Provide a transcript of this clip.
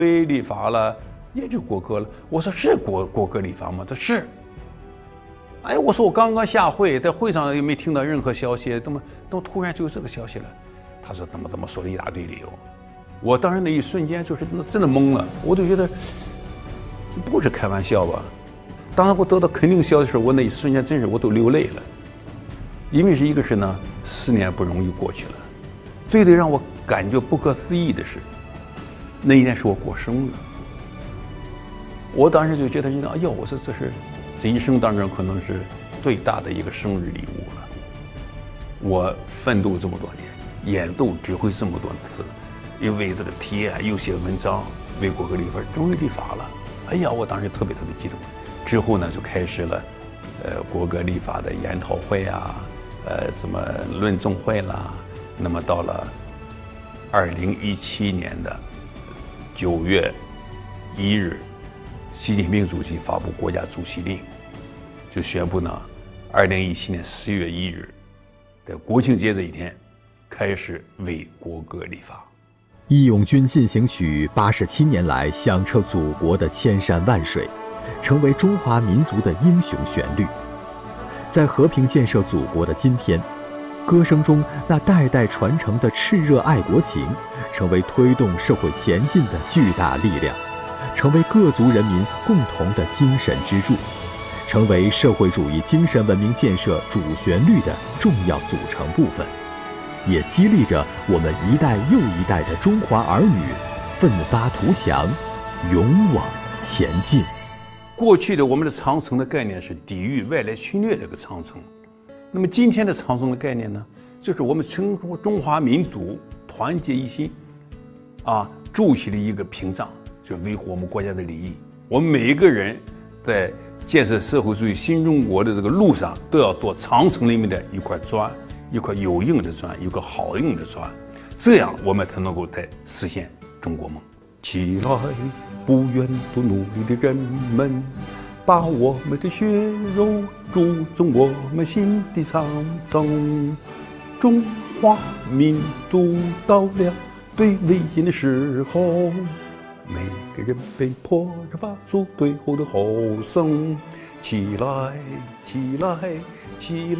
被立法了，也就国歌了。我说是国歌立法吗？他是。哎，我说我刚刚下会，在会上也没听到任何消息，怎么突然就有这个消息了？他说怎么说了一大堆理由。我当时那一瞬间就是真的懵了，我就觉得不是开玩笑吧。当时我得到肯定消息的时候，我那一瞬间真是我都流泪了，因为一个是呢，4年不容易过去了。最让我感觉不可思议的是，那一天是我过生日。我当时就觉得，哎呦，我说这一生当中可能是最大的一个生日礼物了。我奋斗这么多年，演奏指挥这么多次，因为这个题啊又写文章，为国歌立法，终于立法了。哎呀，我当时特别激动。之后呢，就开始了，国歌立法的研讨会啊，什么论证会啦。那么到了2017年的9月1日，习近平主席发布国家主席令，就宣布呢，2017年10月1日，在国庆节这一天，开始为国歌立法。 《义勇军进行曲》87年来响彻祖国的千山万水，成为中华民族的英雄旋律。在和平建设祖国的今天，歌声中那代代传承的炽热爱国情，成为推动社会前进的巨大力量，成为各族人民共同的精神支柱，成为社会主义精神文明建设主旋律的重要组成部分，也激励着我们一代又一代的中华儿女奋发图强，勇往前进。 过去的我们的长城的概念是抵御外来侵略这个长城，那么今天的长城的概念呢，就是我们中华民族团结一心，筑起了一个屏障，就维护我们国家的利益。我们每一个人在建设社会主义新中国的这个路上，都要做长城里面的一块砖，一块有用的砖，一个好用的砖，这样我们才能够再实现中国梦。起来，不愿多努力的人们，把我们的血肉筑成我们新的长城。中华民族到了最危险的时候，每个人被迫着发出最后的吼声：起来，起来，起来！